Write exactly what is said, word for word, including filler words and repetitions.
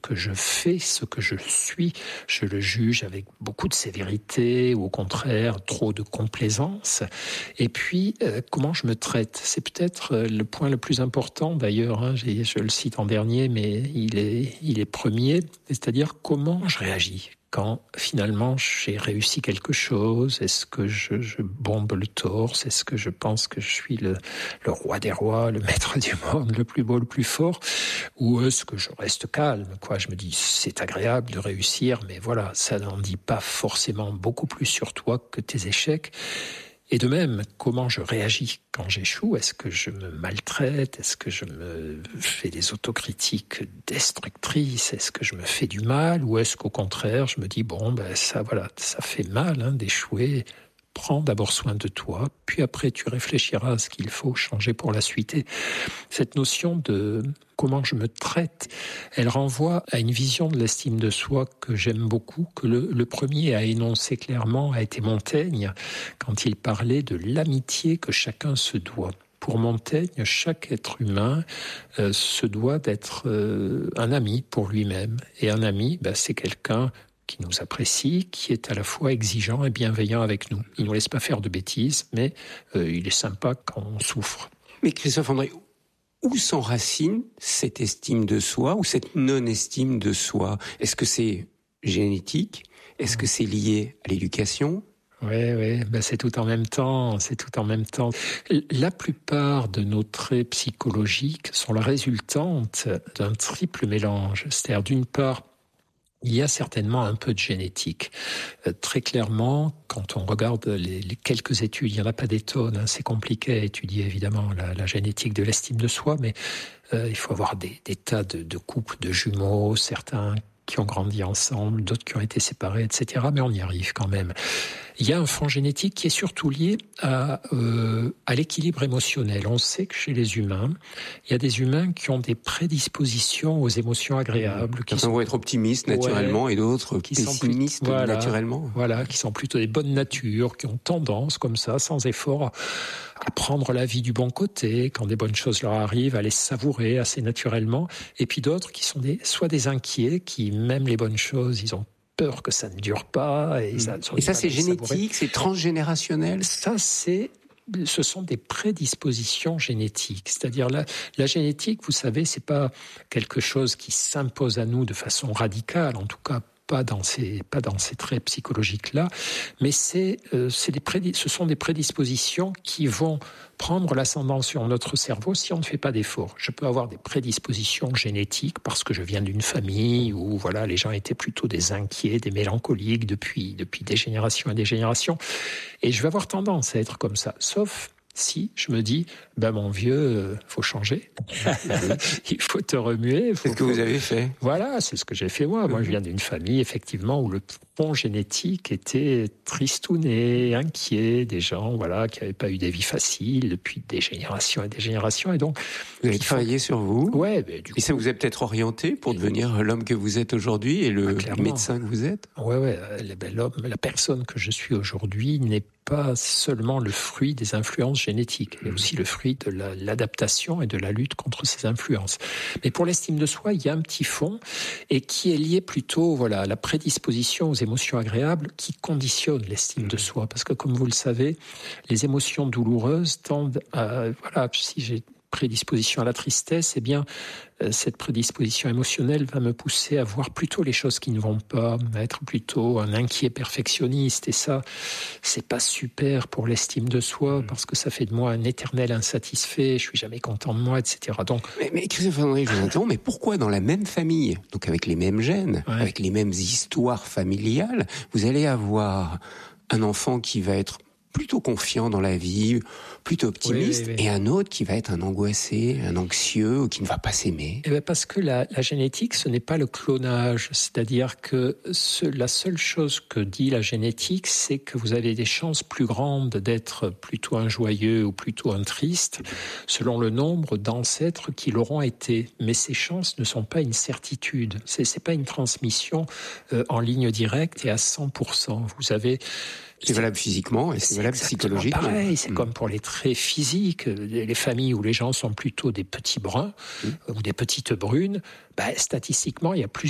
que je fais, ce que je suis, je le juge avec beaucoup de sévérité ou au contraire trop de complaisance. Et puis, euh, comment je me traite ? C'est peut-être le point le plus important d'ailleurs, hein, j'ai, je le cite en dernier, mais il est, il est premier, c'est-à-dire comment je réagis. Quand finalement j'ai réussi quelque chose, est-ce que je, je bombe le torse ? Est-ce que je pense que je suis le, le roi des rois, le maître du monde, le plus beau, le plus fort ? Ou est-ce que je reste calme, quoi ? Je me dis, c'est agréable de réussir, mais voilà, ça n'en dit pas forcément beaucoup plus sur toi que tes échecs. Et de même, comment je réagis quand j'échoue ? Est-ce que je me maltraite ? Est-ce que je me fais des autocritiques destructrices ? Est-ce que je me fais du mal ? Ou est-ce qu'au contraire, je me dis, bon, ben ça, voilà, ça fait mal hein, d'échouer. Prends d'abord soin de toi, puis après tu réfléchiras à ce qu'il faut changer pour la suite. Et cette notion de comment je me traite, elle renvoie à une vision de l'estime de soi que j'aime beaucoup, que le, le premier à énoncer clairement a été Montaigne, quand il parlait de l'amitié que chacun se doit. Pour Montaigne, chaque être humain euh, se doit d'être euh, un ami pour lui-même. Et un ami, ben, c'est quelqu'un qui nous apprécie, qui est à la fois exigeant et bienveillant avec nous. Il ne nous laisse pas faire de bêtises, mais euh, il est sympa quand on souffre. Mais Christophe André, où s'enracine cette estime de soi ou cette non-estime de soi ? Est-ce que c'est génétique ? Est-ce que c'est lié à l'éducation ? Oui, oui, ben c'est tout en même temps, c'est tout en même temps. La plupart de nos traits psychologiques sont la résultante d'un triple mélange. C'est-à-dire, d'une part, il y a certainement un peu de génétique. Euh, très clairement, quand on regarde les, les quelques études, il n'y en a pas des tonnes, hein, c'est compliqué à étudier évidemment la, la génétique de l'estime de soi, mais euh, il faut avoir des, des tas de, de couples de jumeaux, certains qui ont grandi ensemble, d'autres qui ont été séparés, et cetera. Mais on y arrive quand même. Il y a un fond génétique qui est surtout lié à, euh, à l'équilibre émotionnel. On sait que chez les humains, il y a des humains qui ont des prédispositions aux émotions agréables. Qui sont, vont être optimistes naturellement ouais, et d'autres qui pessimistes sont plus, voilà, naturellement. Voilà, qui sont plutôt des bonnes natures, qui ont tendance comme ça, sans effort, à prendre la vie du bon côté, quand des bonnes choses leur arrivent, à les savourer assez naturellement. Et puis d'autres qui sont des, soit des inquiets, qui même les bonnes choses, ils ont peur que ça ne dure pas. Et ça, et ça c'est génétique, c'est transgénérationnel ? Ça, c'est, ce sont des prédispositions génétiques. C'est-à-dire, la, la génétique, vous savez, c'est pas quelque chose qui s'impose à nous de façon radicale, en tout cas pas dans ces, pas dans ces traits psychologiques-là, mais c'est, euh, c'est des prédis- ce sont des prédispositions qui vont prendre l'ascendant sur notre cerveau si on ne fait pas d'efforts. Je peux avoir des prédispositions génétiques parce que je viens d'une famille où voilà, les gens étaient plutôt des inquiets, des mélancoliques depuis, depuis des générations et des générations, et je vais avoir tendance à être comme ça, sauf si je me dis, ben mon vieux, euh, faut changer, il faut te remuer. Faut, c'est ce que faut... vous avez fait. Voilà, c'est ce que j'ai fait moi. Moi, je viens d'une famille, effectivement, où le fond génétique était tristouné, inquiet, des gens, voilà, qui n'avaient pas eu des vies faciles depuis des générations et des générations. Et donc, vous avez travaillé faut... sur vous. Ouais. Ben, du et coup... ça vous a peut-être orienté pour devenir l'homme que vous êtes aujourd'hui et le ah, médecin que vous êtes. Ouais, ouais. Ben, l'homme, la personne que je suis aujourd'hui n'est pas seulement le fruit des influences génétiques, mais aussi le fruit de la, l'adaptation et de la lutte contre ces influences. Mais pour l'estime de soi, il y a un petit fond et qui est lié plutôt, voilà, à la prédisposition aux émotions agréables qui conditionnent l'estime de soi. Parce que, comme vous le savez, les émotions douloureuses tendent à, voilà, si j'ai prédisposition à la tristesse, eh bien, cette prédisposition émotionnelle va me pousser à voir plutôt les choses qui ne vont pas, à être plutôt un inquiet perfectionniste. Et ça, c'est pas super pour l'estime de soi, parce que ça fait de moi un éternel insatisfait, je suis jamais content de moi, et cetera. Donc, mais, mais Christophe André, je vous interromps, mais pourquoi dans la même famille, donc avec les mêmes gènes, ouais. avec les mêmes histoires familiales, vous allez avoir un enfant qui va être plutôt confiant dans la vie, plutôt optimiste, oui, oui, oui. et un autre qui va être un angoissé, un anxieux, ou qui ne va pas s'aimer. Eh bien parce que la, la génétique, ce n'est pas le clonage. C'est-à-dire que ce, la seule chose que dit la génétique, c'est que vous avez des chances plus grandes d'être plutôt un joyeux ou plutôt un triste, selon le nombre d'ancêtres qui l'auront été. Mais ces chances ne sont pas une certitude. C'est, c'est pas une transmission euh, en ligne directe et à cent pour cent. Vous avez... C'est valable physiquement et c'est, c'est valable psychologiquement. Pareil, c'est mmh. comme pour les traits physiques, les familles où les gens sont plutôt des petits bruns mmh. ou des petites brunes, bah, statistiquement, il y a plus